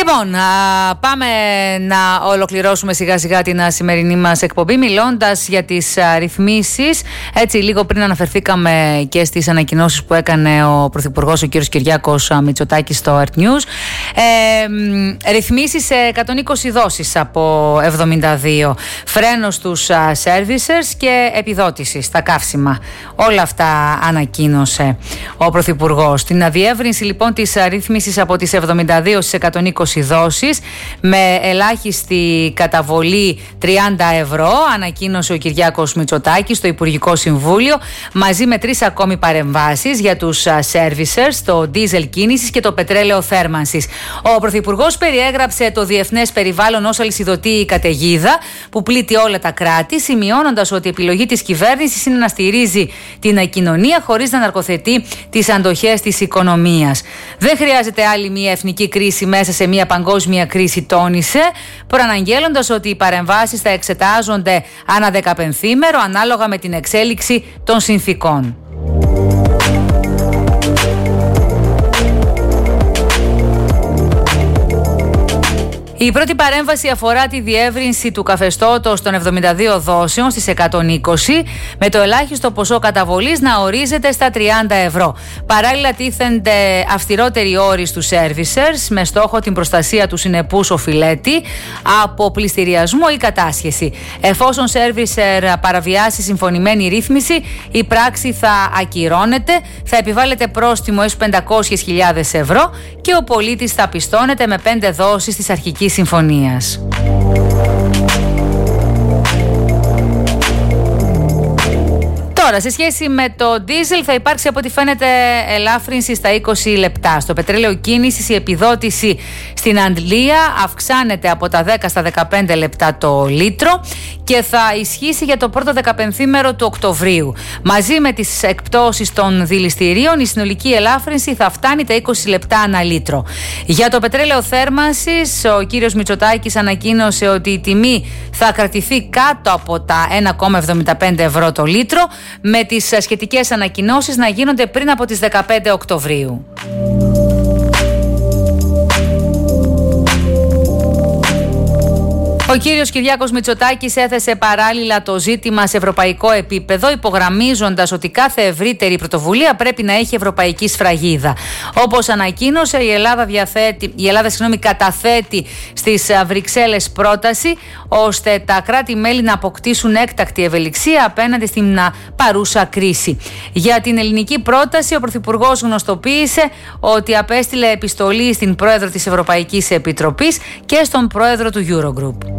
Λοιπόν, πάμε να ολοκληρώσουμε σιγά σιγά την σημερινή μας εκπομπή μιλώντας για τις ρυθμίσεις. Έτσι, λίγο πριν αναφερθήκαμε και στις ανακοινώσεις που έκανε ο Πρωθυπουργός, ο κύριος Κυριάκος Μητσοτάκης, στο Earth News. Ρυθμίσεις σε 120 δόσεις από 72. Φρένο στους servicers και επιδότηση στα καύσιμα. Όλα αυτά ανακοίνωσε ο Πρωθυπουργός. Την διεύρυνση λοιπόν της ρύθμισης από τις 72 στις 120 δόσεις με ελάχιστη καταβολή 30 ευρώ ανακοίνωσε ο Κυριάκος Μητσοτάκης στο Υπουργικό Συμβούλιο, μαζί με 3 ακόμη παρεμβάσεις για τους servicers, το ντίζελ κίνησης και το πετρέλαιο θέρμανσης. Ο Πρωθυπουργός περιέγραψε το διεθνές περιβάλλον ως αλυσιδωτή καταιγίδα που πλήττει όλα τα κράτη, σημειώνοντας ότι η επιλογή της κυβέρνησης είναι να στηρίζει την κοινωνία χωρίς να ναρκοθετεί τις αντοχές της οικονομίας. Δεν χρειάζεται άλλη μια εθνική κρίση μέσα σε μια παγκόσμια κρίση, τόνισε, προαναγγέλλοντας ότι οι παρεμβάσεις θα εξετάζονται ανά 15ήμερο ανάλογα με την εξέλιξη των συνθήκων. Η πρώτη παρέμβαση αφορά τη διεύρυνση του καθεστώτος των 72 δόσεων στις 120, με το ελάχιστο ποσό καταβολής να ορίζεται στα 30 ευρώ. Παράλληλα, τίθενται αυστηρότεροι όροι στους servicers με στόχο την προστασία του συνεπούς οφειλέτη από πληστηριασμό ή κατάσχεση. Εφόσον servicer παραβιάσει συμφωνημένη ρύθμιση, η πράξη θα ακυρώνεται, θα επιβάλλεται πρόστιμο έως 500.000 ευρώ και ο πολίτης θα πιστώνεται με 5 δόσεις της αρχικής συμφωνίας. Τώρα, σε σχέση με το ντίζελ θα υπάρξει από ό,τι φαίνεται ελάφρυνση στα 20 λεπτά. Στο πετρέλαιο κίνησης η επιδότηση στην Αντλία αυξάνεται από τα 10 στα 15 λεπτά το λίτρο και θα ισχύσει για το πρώτο 15ήμερο του Οκτωβρίου. Μαζί με τις εκπτώσεις των δηληστηρίων η συνολική ελάφρυνση θα φτάνει τα 20 λεπτά ανά λίτρο. Για το πετρέλαιο θέρμανσης ο κύριος Μητσοτάκης ανακοίνωσε ότι η τιμή θα κρατηθεί κάτω από τα 1,75 ευρώ το λίτρο, με τις σχετικές ανακοινώσεις να γίνονται πριν από τις 15 Οκτωβρίου. Ο κύριος Κυριάκος Μητσοτάκης έθεσε παράλληλα το ζήτημα σε ευρωπαϊκό επίπεδο, υπογραμμίζοντας ότι κάθε ευρύτερη πρωτοβουλία πρέπει να έχει ευρωπαϊκή σφραγίδα. Όπως ανακοίνωσε, η Ελλάδα καταθέτει στις Βρυξέλλες πρόταση ώστε τα κράτη-μέλη να αποκτήσουν έκτακτη ευελιξία απέναντι στην παρούσα κρίση. Για την ελληνική πρόταση, ο Πρωθυπουργός γνωστοποίησε ότι απέστειλε επιστολή στην Πρόεδρο της Ευρωπαϊκής Επιτροπής και στον Πρόεδρο του Eurogroup.